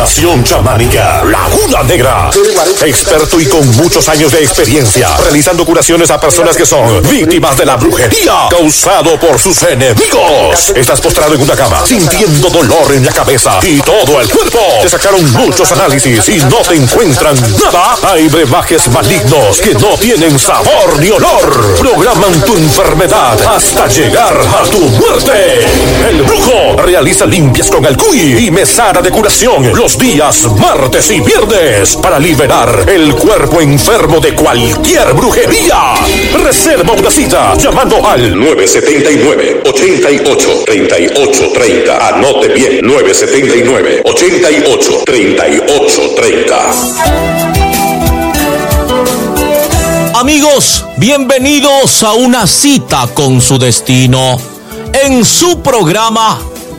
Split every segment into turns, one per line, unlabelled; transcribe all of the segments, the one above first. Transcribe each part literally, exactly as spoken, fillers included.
Fundación Chamánica Laguna Negra. Experto y con muchos años de experiencia, realizando curaciones a personas que son víctimas de la brujería causado por sus enemigos. Estás postrado en una cama, sintiendo dolor en la cabeza y todo el cuerpo. Te sacaron muchos análisis y no te encuentran nada. Hay brebajes malignos que no tienen sabor ni olor. Programan tu enfermedad hasta llegar a tu muerte. El brujo realiza limpias con el cuy y mesada de curación los días martes y viernes para liberar el cuerpo enfermo de cualquier brujería. Reserva una cita llamando al nueve siete nueve, ocho ocho, tres ocho tres cero. Anote bien, nueve siete nueve, ocho ocho, tres ocho tres cero.
Amigos, bienvenidos a una cita con su destino en su programa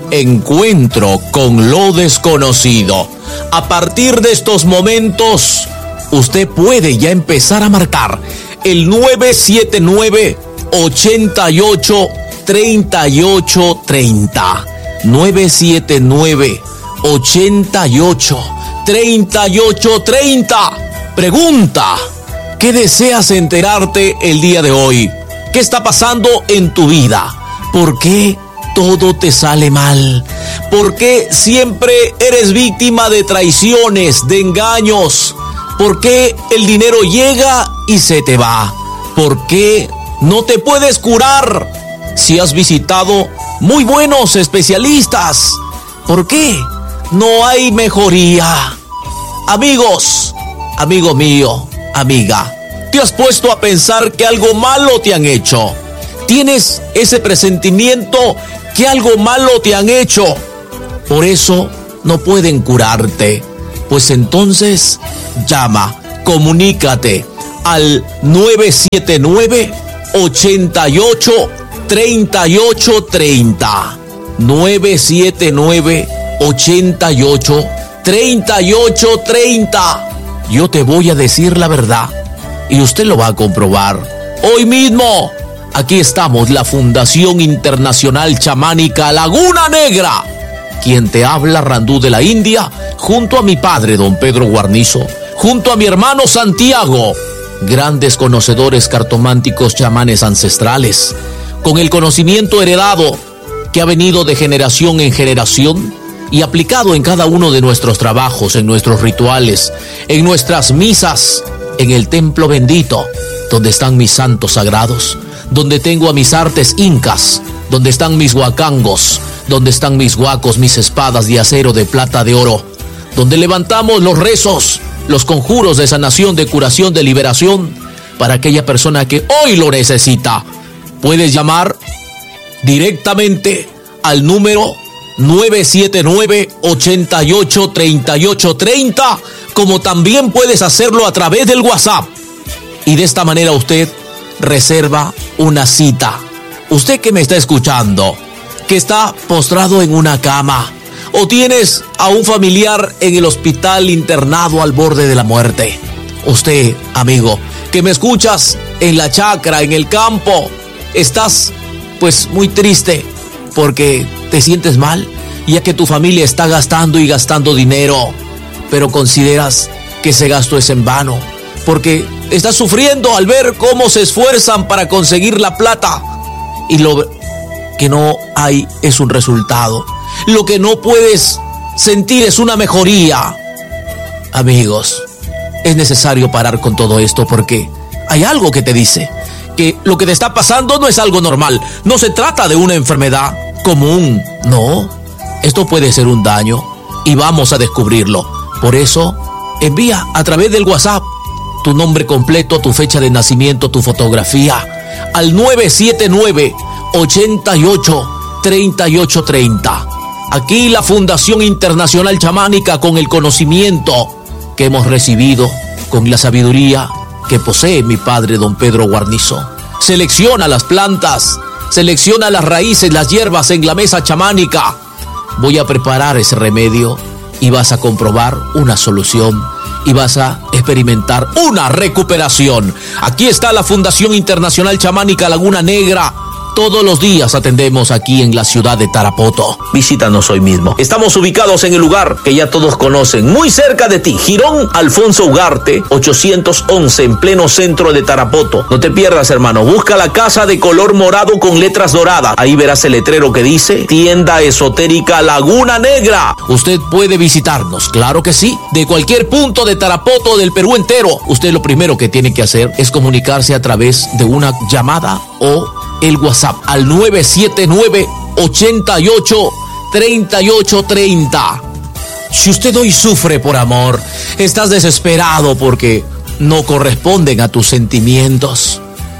Encuentro con lo Desconocido. A partir de estos momentos, usted puede ya empezar a marcar el nueve siete nueve, ocho ocho, tres ocho tres cero. nueve siete nueve, ocho ocho, tres ocho tres cero. Pregunta: ¿qué deseas enterarte el día de hoy? ¿Qué está pasando en tu vida? ¿Por qué todo te sale mal? ¿Por qué siempre eres víctima de traiciones, de engaños? ¿Por qué el dinero llega y se te va? ¿Por qué no te puedes curar si has visitado muy buenos especialistas? ¿Por qué no hay mejoría? Amigos, amigo mío, amiga, ¿te has puesto a pensar que algo malo te han hecho? ¿Tienes ese presentimiento que algo malo te han hecho? Por eso no pueden curarte. Pues entonces llama, comunícate al nueve siete nueve, ocho ocho, tres ocho tres cero. nueve siete nueve, ocho ocho, tres ocho tres cero. Yo te voy a decir la verdad y usted lo va a comprobar hoy mismo. Aquí estamos, la Fundación Internacional Chamánica Laguna Negra. Quien te habla, Randú de la India, junto a mi padre, don Pedro Guarnizo, junto a mi hermano Santiago, grandes conocedores cartománticos chamanes ancestrales, con el conocimiento heredado que ha venido de generación en generación y aplicado en cada uno de nuestros trabajos, en nuestros rituales, en nuestras misas, en el templo bendito, donde están mis santos sagrados, donde tengo a mis artes incas, donde están mis huacangos, donde están mis huacos, mis espadas de acero, de plata, de oro, donde levantamos los rezos, los conjuros de sanación, de curación, de liberación, para aquella persona que hoy lo necesita. Puedes llamar directamente al número nueve siete nueve, ocho ocho, tres ocho tres cero, como también puedes hacerlo a través del WhatsApp. Y de esta manera usted reserva una cita. Usted que me está escuchando, que está postrado en una cama, o tienes a un familiar en el hospital internado al borde de la muerte. Usted, amigo, que me escuchas en la chacra, en el campo, estás pues muy triste porque te sientes mal, ya que tu familia está gastando y gastando dinero, pero consideras que ese gasto es en vano, porque estás sufriendo al ver cómo se esfuerzan para conseguir la plata y lo que no hay es un resultado. Lo que no puedes sentir es una mejoría. Amigos, es necesario parar con todo esto porque hay algo que te dice que lo que te está pasando no es algo normal. No se trata de una enfermedad común, no. Esto puede ser un daño y vamos a descubrirlo. Por eso, envía a través del WhatsApp tu nombre completo, tu fecha de nacimiento, tu fotografía al nueve siete nueve, ocho ocho, tres ocho tres cero. Aquí la Fundación Internacional Chamánica, con el conocimiento que hemos recibido, con la sabiduría que posee mi padre don Pedro Guarnizo, selecciona las plantas, selecciona las raíces, las hierbas en la mesa chamánica. Voy a preparar ese remedio y vas a comprobar una solución y vas a experimentar una recuperación. Aquí está la Fundación Internacional Chamánica Laguna Negra, Todos los días atendemos aquí en la ciudad de Tarapoto. Visítanos hoy mismo. Estamos ubicados en el lugar que ya todos conocen, muy cerca de ti. Girón Alfonso Ugarte, ochocientos once, en pleno centro de Tarapoto. No te pierdas, hermano. Busca la casa de color morado con letras doradas. Ahí verás el letrero que dice Tienda Esotérica Laguna Negra. Usted puede visitarnos, claro que sí. De cualquier punto de Tarapoto, del Perú entero. Usted lo primero que tiene que hacer es comunicarse a través de una llamada o el WhatsApp al nueve siete nueve, ochenta y ocho, treinta y ocho treinta. Si usted hoy sufre por amor, estás desesperado porque no corresponden a tus sentimientos,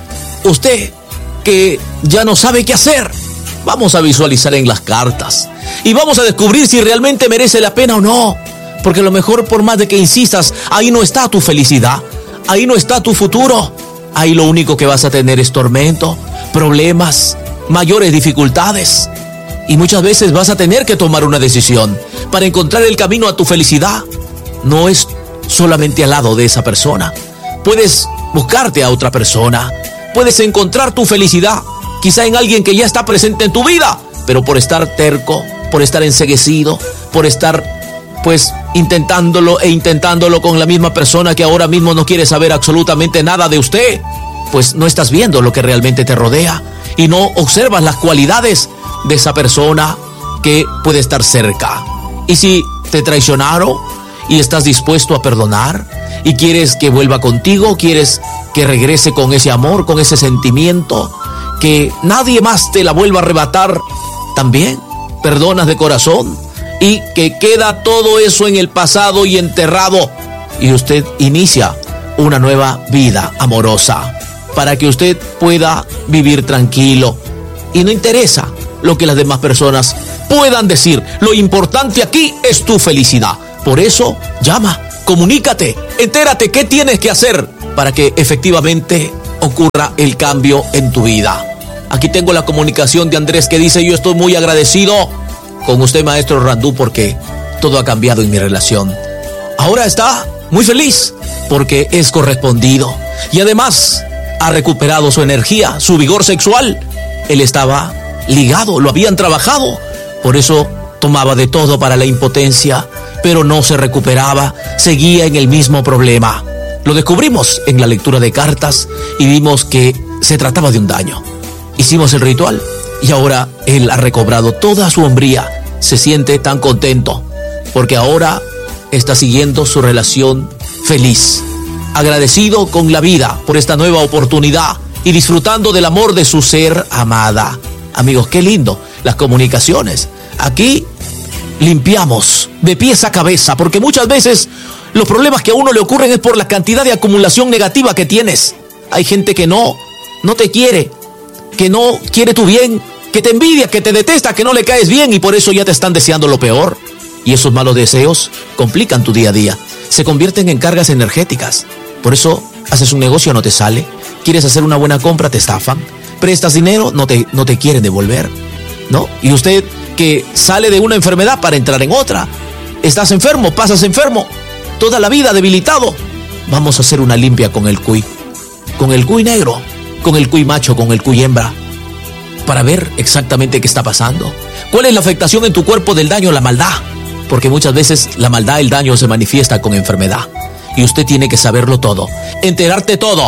usted que ya no sabe qué hacer, vamos a visualizar en las cartas y vamos a descubrir si realmente merece la pena o no, porque a lo mejor, por más de que insistas, ahí no está tu felicidad, ahí no está tu futuro. Ahí lo único que vas a tener es tormento, problemas, mayores dificultades. Y muchas veces vas a tener que tomar una decisión para encontrar el camino a tu felicidad. No es solamente al lado de esa persona. Puedes buscarte a otra persona. Puedes encontrar tu felicidad quizá en alguien que ya está presente en tu vida, pero por estar terco, por estar enceguecido, por estar pues intentándolo e intentándolo con la misma persona que ahora mismo no quiere saber absolutamente nada de usted, pues no estás viendo lo que realmente te rodea y no observas las cualidades de esa persona que puede estar cerca. Y si te traicionaron y estás dispuesto a perdonar y quieres que vuelva contigo, quieres que regrese con ese amor, con ese sentimiento, que nadie más te la vuelva a arrebatar, también perdonas de corazón y que queda todo eso en el pasado y enterrado, y usted inicia una nueva vida amorosa para que usted pueda vivir tranquilo y no interesa lo que las demás personas puedan decir. Lo importante aquí es tu felicidad. Por eso llama, comunícate, entérate qué tienes que hacer para que efectivamente ocurra el cambio en tu vida. Aquí tengo la comunicación de Andrés que dice: yo estoy muy agradecido con usted, maestro Randú, porque todo ha cambiado en mi relación. Ahora está muy feliz porque es correspondido y además ha recuperado su energía, su vigor sexual. Él estaba ligado, lo habían trabajado, por eso tomaba de todo para la impotencia, pero no se recuperaba, seguía en el mismo problema. Lo descubrimos en la lectura de cartas y vimos que se trataba de un daño. Hicimos el ritual y ahora él ha recobrado toda su hombría. Se siente tan contento porque ahora está siguiendo su relación feliz, agradecido con la vida por esta nueva oportunidad y disfrutando del amor de su ser amada. Amigos, qué lindo las comunicaciones. Aquí limpiamos de pies a cabeza, porque muchas veces los problemas que a uno le ocurren es por la cantidad de acumulación negativa que tienes. Hay gente que no, no te quiere, que no quiere tu bien, que te envidia, que te detesta, que no le caes bien y por eso ya te están deseando lo peor. Y esos malos deseos complican tu día a día, se convierten en cargas energéticas. Por eso haces un negocio, no te sale. Quieres hacer una buena compra, te estafan. Prestas dinero, no te, no te quieren devolver, ¿no? Y usted que sale de una enfermedad para entrar en otra. Estás enfermo, pasas enfermo, toda la vida debilitado. Vamos a hacer una limpia con el cuy, con el cuy negro, con el cuy macho, con el cuy hembra, para ver exactamente qué está pasando. ¿Cuál es la afectación en tu cuerpo del daño, la maldad? Porque muchas veces la maldad, el daño se manifiesta con enfermedad. Y usted tiene que saberlo todo, enterarte todo.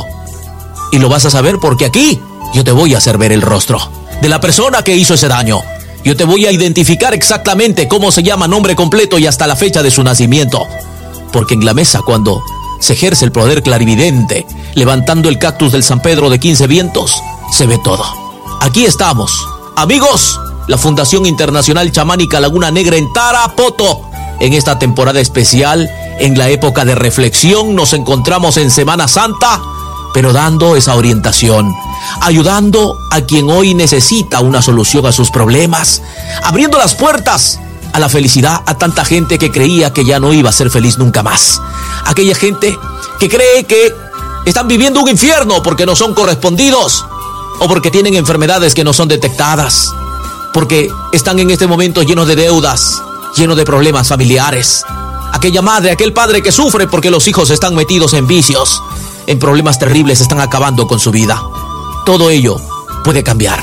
Y lo vas a saber porque aquí yo te voy a hacer ver el rostro de la persona que hizo ese daño. Yo te voy a identificar exactamente cómo se llama, nombre completo y hasta la fecha de su nacimiento. Porque en la mesa, cuando se ejerce el poder clarividente, levantando el cactus del San Pedro de quince vientos, se ve todo. Aquí estamos, amigos, la Fundación Internacional Chamánica Laguna Negra en Tarapoto. En esta temporada especial, en la época de reflexión, nos encontramos en Semana Santa, pero dando esa orientación, ayudando a quien hoy necesita una solución a sus problemas, abriendo las puertas a la felicidad a tanta gente que creía que ya no iba a ser feliz nunca más. Aquella gente que cree que están viviendo un infierno porque no son correspondidos, o porque tienen enfermedades que no son detectadas, porque están en este momento llenos de deudas, llenos de problemas familiares. Aquella madre, aquel padre que sufre porque los hijos están metidos en vicios, en problemas terribles, están acabando con su vida. Todo ello puede cambiar.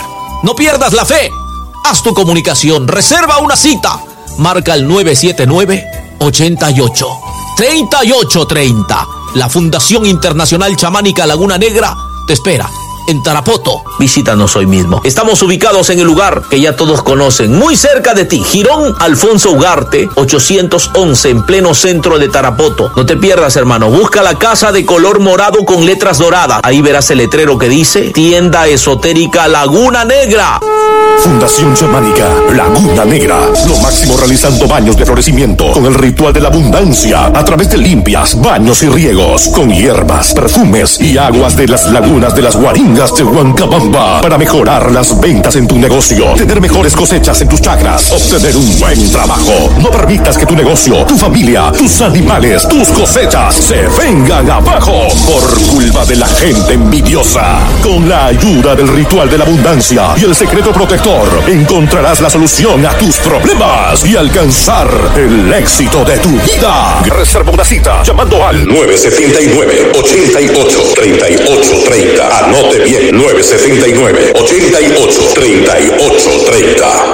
No pierdas la fe. Haz tu comunicación. Reserva una cita. Marca el nueve siete nueve, ochenta y ocho, treinta y ocho treinta. La Fundación Internacional Chamánica Laguna Negra te espera en Tarapoto. Visítanos hoy mismo. Estamos ubicados en el lugar que ya todos conocen, muy cerca de ti. Jirón Alfonso Ugarte, ochocientos once, en pleno centro de Tarapoto. No te pierdas, hermano. Busca la casa de color morado con letras doradas. Ahí verás el letrero que dice Tienda Esotérica Laguna Negra.
Fundación Chamánica Laguna Negra. Lo máximo realizando baños de florecimiento con el ritual de la abundancia a través de limpias, baños y riegos con hierbas, perfumes y aguas de las lagunas de las Guaringas de Huancabamba para mejorar las ventas en tu negocio, tener mejores cosechas en tus chacras, obtener un buen trabajo. No permitas que tu negocio, tu familia, tus animales, tus cosechas se vengan abajo por culpa de la gente envidiosa. Con la ayuda del ritual de la abundancia y el secreto protector, encontrarás la solución a tus problemas y alcanzar el éxito de tu vida. Reserva una cita llamando al nueve siete nueve, ochenta y ocho, treinta y ocho treinta. Anote bien, nueve siete nueve, ochenta y ocho, treinta y ocho treinta.